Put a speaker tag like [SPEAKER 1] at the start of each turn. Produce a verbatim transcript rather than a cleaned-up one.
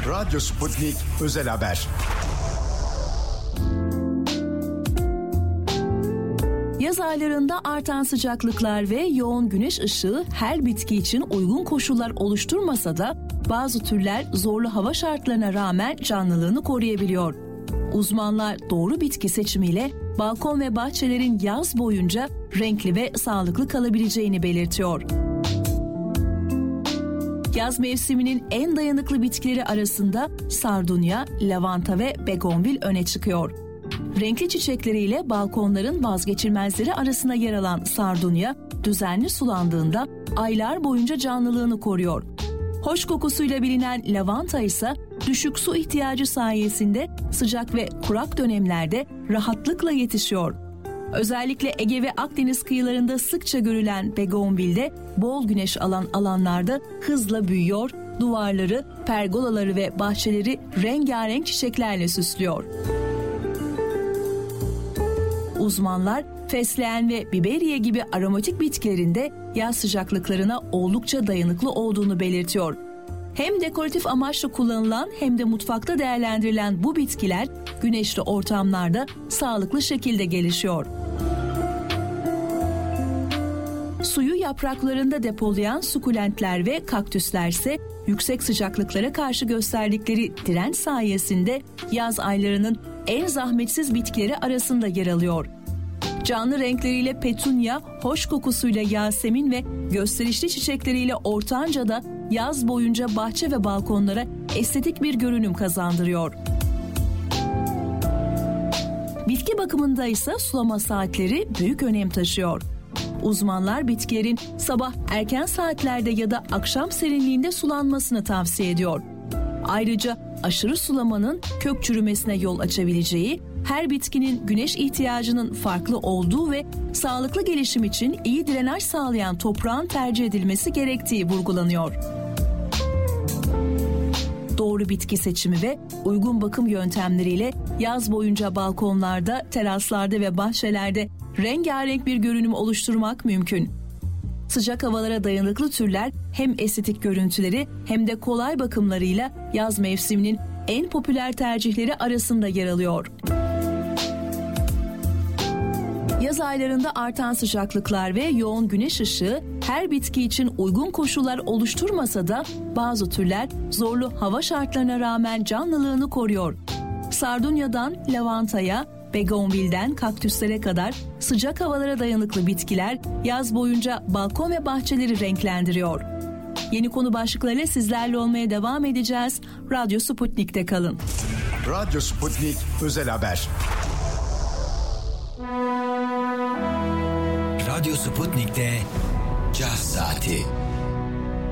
[SPEAKER 1] Radyo Sputnik Özel Haber.
[SPEAKER 2] Yaz aylarında artan sıcaklıklar ve yoğun güneş ışığı her bitki için uygun koşullar oluşturmasa da bazı türler zorlu hava şartlarına rağmen canlılığını koruyabiliyor. Uzmanlar doğru bitki seçimiyle balkon ve bahçelerin yaz boyunca renkli ve sağlıklı kalabileceğini belirtiyor. Yaz mevsiminin en dayanıklı bitkileri arasında sardunya, lavanta ve begonvil öne çıkıyor. Renkli çiçekleriyle balkonların vazgeçilmezleri arasında yer alan sardunya, düzenli sulandığında aylar boyunca canlılığını koruyor. Hoş kokusuyla bilinen lavanta ise düşük su ihtiyacı sayesinde sıcak ve kurak dönemlerde rahatlıkla yetişiyor. Özellikle Ege ve Akdeniz kıyılarında sıkça görülen begonvilde bol güneş alan alanlarda hızla büyüyor, duvarları, pergolaları ve bahçeleri rengarenk çiçeklerle süslüyor. Uzmanlar fesleğen ve biberiye gibi aromatik bitkilerin de yaz sıcaklıklarına oldukça dayanıklı olduğunu belirtiyor. Hem dekoratif amaçla kullanılan hem de mutfakta değerlendirilen bu bitkiler güneşli ortamlarda sağlıklı şekilde gelişiyor. Suyu yapraklarında depolayan sukulentler ve kaktüsler ise yüksek sıcaklıklara karşı gösterdikleri direnç sayesinde yaz aylarının en zahmetsiz bitkileri arasında yer alıyor. Canlı renkleriyle petunya, hoş kokusuyla yasemin ve gösterişli çiçekleriyle ortanca da yaz boyunca bahçe ve balkonlara estetik bir görünüm kazandırıyor. Bitki bakımında ise sulama saatleri büyük önem taşıyor. Uzmanlar bitkilerin sabah erken saatlerde ya da akşam serinliğinde sulanmasını tavsiye ediyor. Ayrıca aşırı sulamanın kök çürümesine yol açabileceği, her bitkinin güneş ihtiyacının farklı olduğu ve sağlıklı gelişim için iyi drenaj sağlayan toprağın tercih edilmesi gerektiği vurgulanıyor. Doğru bitki seçimi ve uygun bakım yöntemleriyle yaz boyunca balkonlarda, teraslarda ve bahçelerde rengarenk bir görünüm oluşturmak mümkün. Sıcak havalara dayanıklı türler hem estetik görüntüleri hem de kolay bakımlarıyla yaz mevsiminin en popüler tercihleri arasında yer alıyor. Yaz aylarında artan sıcaklıklar ve yoğun güneş ışığı her bitki için uygun koşullar oluşturmasa da bazı türler zorlu hava şartlarına rağmen canlılığını koruyor. Sardunyadan lavantaya, begonvilden kaktüslere kadar sıcak havalara dayanıklı bitkiler yaz boyunca balkon ve bahçeleri renklendiriyor. Yeni konu başlıklarıyla sizlerle olmaya devam edeceğiz. Radyo Sputnik'te kalın.
[SPEAKER 1] Radyo Sputnik Özel Haber.
[SPEAKER 3] Radyo Sputnik'te Caz Saati.